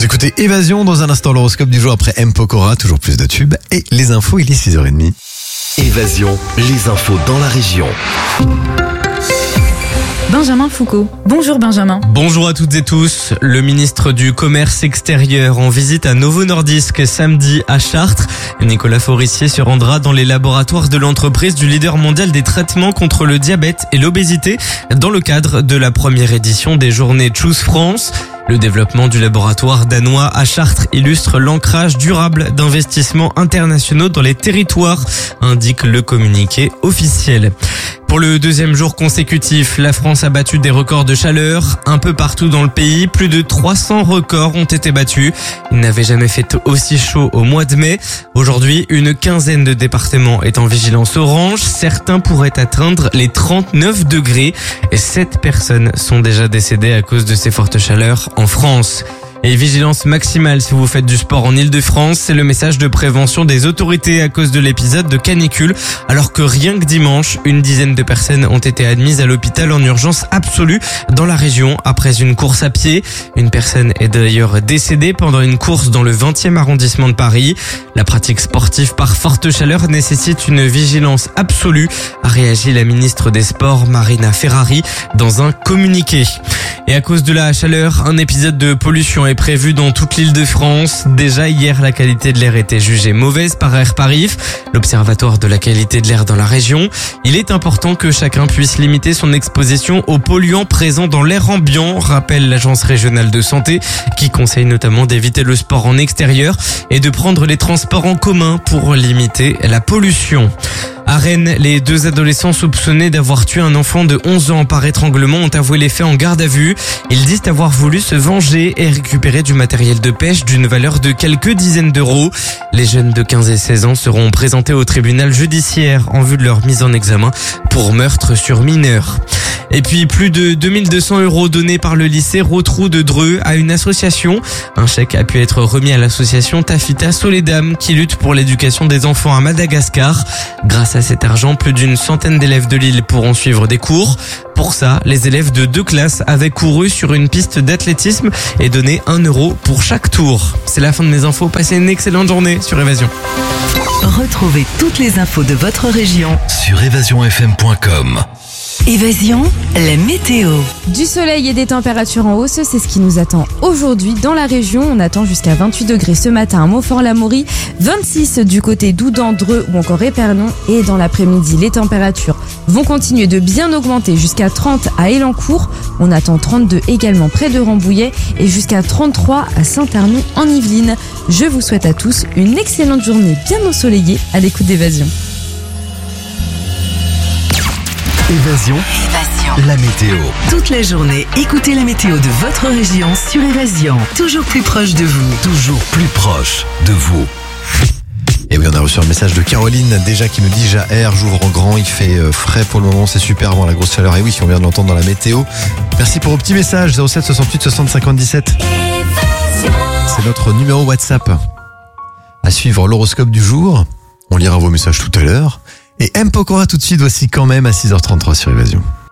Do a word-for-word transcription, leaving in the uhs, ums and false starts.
Vous écoutez Évasion, dans un instant l'horoscope du jour après M. Pokora, toujours plus de tubes et les infos, il est six heures trente. Évasion, les infos dans la région. Benjamin Foucault. Bonjour Benjamin. Bonjour à toutes et tous. Le ministre du Commerce extérieur en visite à Novo Nordisk samedi à Chartres. Nicolas Forissier se rendra dans les laboratoires de l'entreprise du leader mondial des traitements contre le diabète et l'obésité dans le cadre de la première édition des journées Choose France. Le développement du laboratoire danois à Chartres illustre l'ancrage durable d'investissements internationaux dans les territoires, indique le communiqué officiel. Pour le deuxième jour consécutif, la France a battu des records de chaleur. Un peu partout dans le pays, plus de trois cents records ont été battus. Il n'avait jamais fait aussi chaud au mois de mai. Aujourd'hui, une quinzaine de départements est en vigilance orange. Certains pourraient atteindre les trente-neuf degrés. Et sept personnes sont déjà décédées à cause de ces fortes chaleurs en France. Et vigilance maximale si vous faites du sport en Ile-de-France, c'est le message de prévention des autorités à cause de l'épisode de canicule, alors que rien que dimanche, une dizaine de personnes ont été admises à l'hôpital en urgence absolue dans la région après une course à pied. Une personne est d'ailleurs décédée pendant une course dans le vingtième arrondissement de Paris. La pratique sportive par forte chaleur nécessite une vigilance absolue, a réagi la ministre des Sports Marina Ferrari dans un communiqué. Et à cause de la chaleur, un épisode de pollution est prévu dans toute l'Île-de-France. Déjà hier, la qualité de l'air était jugée mauvaise par Air Paris, l'observatoire de la qualité de l'air dans la région. Il est important que chacun puisse limiter son exposition aux polluants présents dans l'air ambiant, rappelle l'agence régionale de santé, qui conseille notamment d'éviter le sport en extérieur et de prendre les transports en commun pour limiter la pollution. À Rennes, les deux adolescents soupçonnés d'avoir tué un enfant de onze ans par étranglement ont avoué les faits en garde à vue. Ils disent avoir voulu se venger et récupérer du matériel de pêche d'une valeur de quelques dizaines d'euros. Les jeunes de quinze et seize ans seront présentés au tribunal judiciaire en vue de leur mise en examen pour meurtre sur mineur. Et puis plus de deux mille deux cents euros donnés par le lycée Rotrou de Dreux à une association. Un chèque a pu être remis à l'association Tafita Soledam qui lutte pour l'éducation des enfants à Madagascar. Grâce à cet argent, plus d'une centaine d'élèves de l'île pourront suivre des cours. Pour ça, les élèves de deux classes avaient couru sur une piste d'athlétisme et donné un euro pour chaque tour. C'est la fin de mes infos. Passez une excellente journée sur Évasion. Retrouvez toutes les infos de votre région Sur évasion f m point com. Évasion, la météo. Du soleil et des températures en hausse, c'est ce qui nous attend aujourd'hui dans la région. On attend jusqu'à vingt-huit degrés ce matin à Montfort-l'Amaury, vingt-six du côté d'Oudan, Dreux ou encore Épernon. Et dans l'après-midi, les températures vont continuer de bien augmenter jusqu'à trente à Élancourt. On attend trente-deux également près de Rambouillet et jusqu'à trente-trois à Saint-Arnoux en Yvelines. Je vous souhaite à tous une excellente journée bien ensoleillée à l'écoute d'Évasion. Évasion, Évasion, la météo. toute la journée, écoutez la météo de votre région sur Évasion. Toujours plus proche de vous. Toujours plus proche de vous. Et oui, on a reçu un message de Caroline déjà qui nous dit Jaher, j'ouvre en grand, il fait frais pour le moment, c'est super avant la grosse chaleur. Et oui, si on vient de l'entendre dans la météo. Merci pour vos petits messages, zéro sept soixante-huit soixante cinquante-dix-sept. C'est notre numéro WhatsApp. À suivre l'horoscope du jour. On lira vos messages tout à l'heure. Et M. Pokora tout de suite, voici quand même à six heures trente-trois sur Évasion.